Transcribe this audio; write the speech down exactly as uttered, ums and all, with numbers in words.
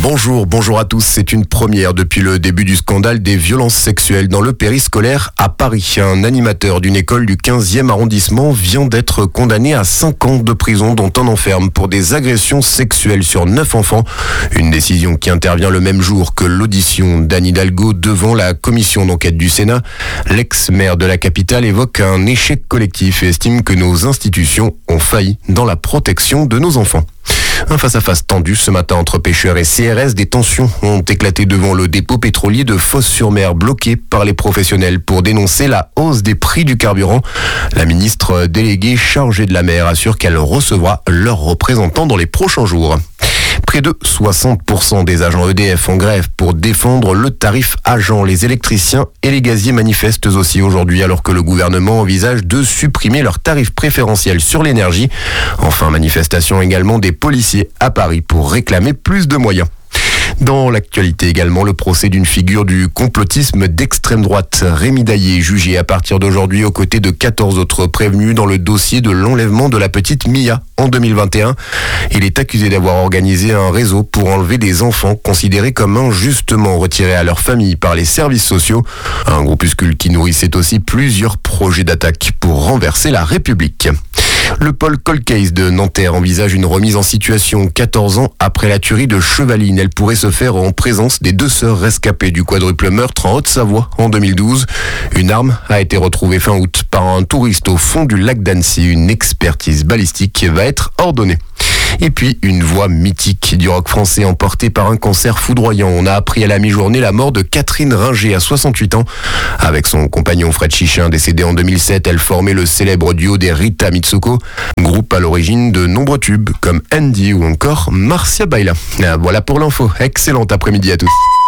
Bonjour, bonjour à tous. C'est une première depuis le début du scandale des violences sexuelles dans le périscolaire à Paris. Un animateur d'une école du quinzième arrondissement vient d'être condamné à cinq ans de prison, dont un enferme pour des agressions sexuelles sur neuf enfants. Une décision qui intervient le même jour que l'audition d'Anne Hidalgo devant la commission d'enquête du Sénat. L'ex-maire de la capitale évoque un échec collectif et estime que nos institutions ont failli dans la protection de nos enfants. Un face-à-face tendu ce matin entre pêcheurs et C R S. Des tensions ont éclaté devant le dépôt pétrolier de Fos-sur-Mer, bloqué par les professionnels pour dénoncer la hausse des prix du carburant. La ministre déléguée chargée de la mer assure qu'elle recevra leurs représentants dans les prochains jours. Près de soixante pour cent des agents E D F en grève pour défendre le tarif agent. Les électriciens et les gaziers manifestent aussi aujourd'hui alors que le gouvernement envisage de supprimer leur tarif préférentiel sur l'énergie. Enfin, manifestation également des policiers à Paris pour réclamer plus de moyens. Dans l'actualité également, le procès d'une figure du complotisme d'extrême droite. Rémi Daillé, jugé à partir d'aujourd'hui aux côtés de quatorze autres prévenus dans le dossier de l'enlèvement de la petite Mia en deux mille vingt et un. Il est accusé d'avoir organisé un réseau pour enlever des enfants considérés comme injustement retirés à leur famille par les services sociaux. Un groupuscule qui nourrissait aussi plusieurs projets d'attaque pour renverser la République. Le pôle Cold Case de Nanterre envisage une remise en situation quatorze ans après la tuerie de Chevaline. Elle pourrait se faire en présence des deux sœurs rescapées du quadruple meurtre en Haute-Savoie en deux mille douze. Une arme a été retrouvée fin août par un touriste au fond du lac d'Annecy. Une expertise balistique va être ordonnée. Et puis, une voix mythique du rock français emportée par un cancer foudroyant. On a appris à la mi-journée la mort de Catherine Ringer à soixante-huit ans. Avec son compagnon Fred Chichin, décédé en deux mille sept, elle formait le célèbre duo des Rita Mitsuko, groupe à l'origine de nombreux tubes comme Andy ou encore Marcia Baila. Voilà pour l'info. Excellent après-midi à tous.